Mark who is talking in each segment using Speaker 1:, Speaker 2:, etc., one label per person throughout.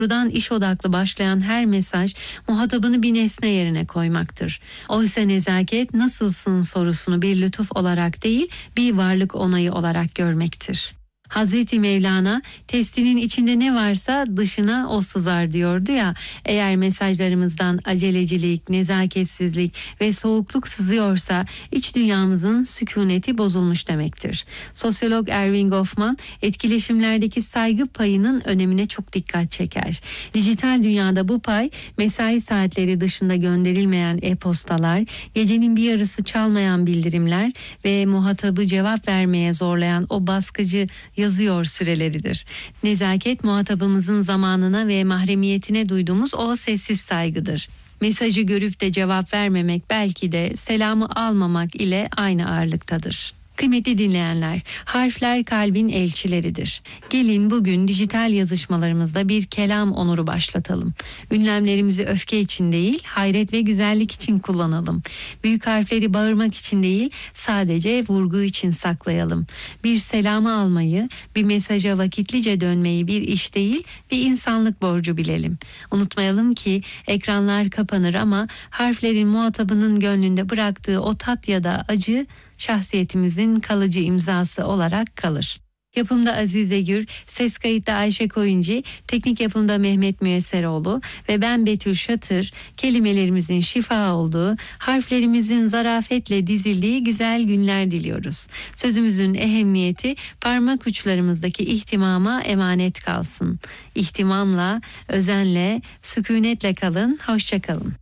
Speaker 1: Buradan iş odaklı başlayan her mesaj muhatabını bir nesne yerine koymaktır. Oysa nezaket nasılsın sorusunu bir lütuf olarak değil, bir varlık onayı olarak görmektir. Hazreti Mevlana testinin içinde ne varsa dışına o sızar diyordu ya, eğer mesajlarımızdan acelecilik, nezaketsizlik ve soğukluk sızıyorsa iç dünyamızın sükuneti bozulmuş demektir. Sosyolog Erving Goffman etkileşimlerdeki saygı payının önemine çok dikkat çeker. Dijital dünyada bu pay mesai saatleri dışında gönderilmeyen e-postalar, gecenin bir yarısı çalmayan bildirimler ve muhatabı cevap vermeye zorlayan o baskıcı yazıyor süreleridir. Nezaket muhatabımızın zamanına ve mahremiyetine duyduğumuz o sessiz saygıdır. Mesajı görüp de cevap vermemek belki de selamı almamak ile aynı ağırlıktadır. Kıymetli dinleyenler, harfler kalbin elçileridir. Gelin bugün dijital yazışmalarımızda bir kelam onuru başlatalım. Ünlemlerimizi öfke için değil, hayret ve güzellik için kullanalım. Büyük harfleri bağırmak için değil, sadece vurgu için saklayalım. Bir selamı almayı, bir mesaja vakitlice dönmeyi bir iş değil, bir insanlık borcu bilelim. Unutmayalım ki ekranlar kapanır ama harflerin muhatabının gönlünde bıraktığı o tat ya da acı şahsiyetimizin kalıcı imzası olarak kalır. Yapımda Azize Gür, ses kayıtta Ayşe Koyuncu, teknik yapımda Mehmet Müyesseroğlu ve ben Betül Şatır, kelimelerimizin şifa olduğu, harflerimizin zarafetle dizildiği güzel günler diliyoruz. Sözümüzün ehemmiyeti parmak uçlarımızdaki ihtimama emanet kalsın. İhtimamla, özenle, sükunetle kalın, hoşça kalın.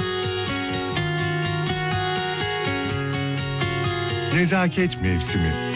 Speaker 2: Nezaket mevsimi.